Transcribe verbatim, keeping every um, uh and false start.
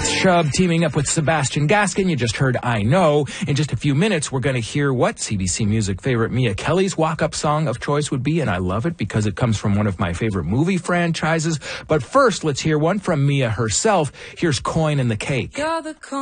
That's Shub teaming up with Sebastian Gaskin. You just heard I Know. In just a few minutes, we're going to hear what C B C Music favorite Mia Kelly's walk-up song of choice would be, and I love it because it comes from one of my favorite movie franchises. But first, let's hear one from Mia herself. Here's Coin in the Cake. You're the coin